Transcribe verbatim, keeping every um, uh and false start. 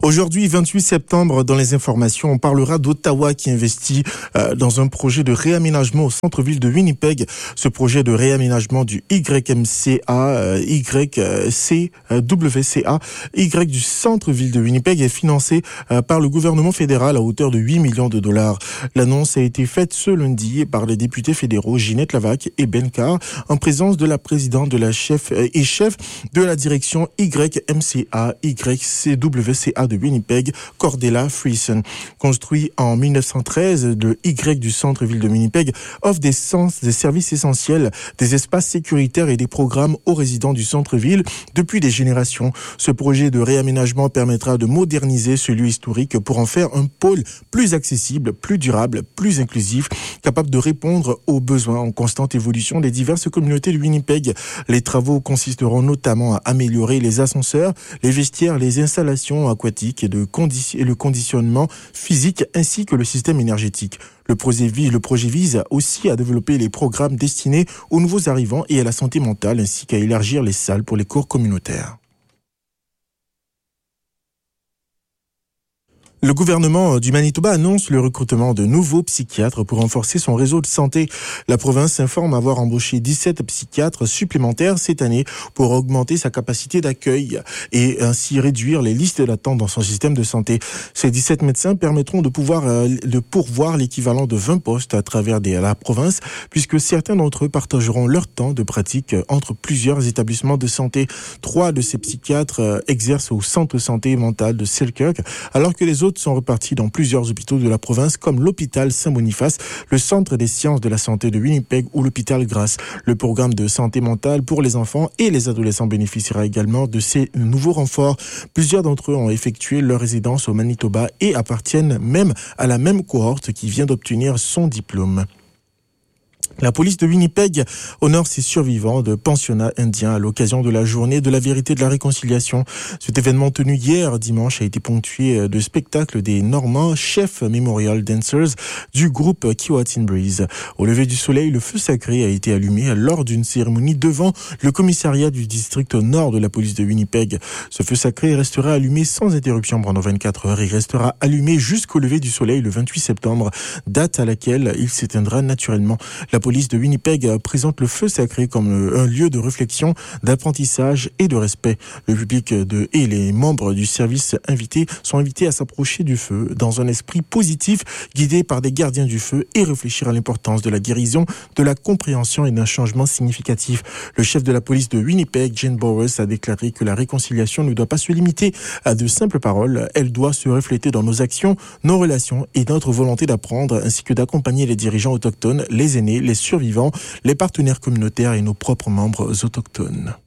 Aujourd'hui, vingt-huit septembre, dans les informations, on parlera d'Ottawa qui investit euh, dans un projet de réaménagement au centre-ville de Winnipeg. Ce projet de réaménagement du Y M C A, euh, Y C W C A, Y du centre-ville de Winnipeg est financé euh, par le gouvernement fédéral à hauteur de huit millions de dollars. L'annonce a été faite ce lundi par les députés fédéraux Ginette Lavac et Ben Carr en présence de la présidente de la chef euh, et chef de la direction Y M C A, Y C W C A de Winnipeg, Cordella Friesen. Construit en mille neuf cent treize, le Y du centre-ville de Winnipeg offre des, sens, des services essentiels, des espaces sécuritaires et des programmes aux résidents du centre-ville depuis des générations. Ce projet de réaménagement permettra de moderniser ce lieu historique pour en faire un pôle plus accessible, plus durable, plus inclusif, capable de répondre aux besoins en constante évolution des diverses communautés de Winnipeg. Les travaux consisteront notamment à améliorer les ascenseurs, les vestiaires, les installations aquatiques et, de condi- et le conditionnement physique ainsi que le système énergétique. Le projet, le projet vise aussi à développer les programmes destinés aux nouveaux arrivants et à la santé mentale ainsi qu'à élargir les salles pour les cours communautaires. Le gouvernement du Manitoba annonce le recrutement de nouveaux psychiatres pour renforcer son réseau de santé. La province informe avoir embauché dix-sept psychiatres supplémentaires cette année pour augmenter sa capacité d'accueil et ainsi réduire les listes d'attente dans son système de santé. Ces dix-sept médecins permettront de pouvoir de pourvoir l'équivalent de vingt postes à travers des, la province, puisque certains d'entre eux partageront leur temps de pratique entre plusieurs établissements de santé. Trois de ces psychiatres exercent au centre de santé mentale de Selkirk, alors que les autres sont repartis dans plusieurs hôpitaux de la province comme l'hôpital Saint-Boniface, le centre des sciences de la santé de Winnipeg ou l'hôpital Grace. Le programme de santé mentale pour les enfants et les adolescents bénéficiera également de ces nouveaux renforts. Plusieurs d'entre eux ont effectué leur résidence au Manitoba et appartiennent même à la même cohorte qui vient d'obtenir son diplôme. La police de Winnipeg honore ses survivants de pensionnats indiens à l'occasion de la journée de la vérité et de la réconciliation. Cet événement tenu hier dimanche a été ponctué de spectacles des Normands Chef Memorial Dancers du groupe Keewatin Breeze. Au lever du soleil, le feu sacré a été allumé lors d'une cérémonie devant le commissariat du district nord de la police de Winnipeg. Ce feu sacré restera allumé sans interruption pendant vingt-quatre heures et restera allumé jusqu'au lever du soleil le vingt-huit septembre, date à laquelle il s'éteindra naturellement. La La police de Winnipeg présente le feu sacré comme un lieu de réflexion, d'apprentissage et de respect. Le public de, et les membres du service invités sont invités à s'approcher du feu dans un esprit positif, guidé par des gardiens du feu et réfléchir à l'importance de la guérison, de la compréhension et d'un changement significatif. Le chef de la police de Winnipeg, Jane Bowers, a déclaré que la réconciliation ne doit pas se limiter à de simples paroles. Elle doit se refléter dans nos actions, nos relations et notre volonté d'apprendre, ainsi que d'accompagner les dirigeants autochtones, les aînés, les survivants, les partenaires communautaires et nos propres membres autochtones.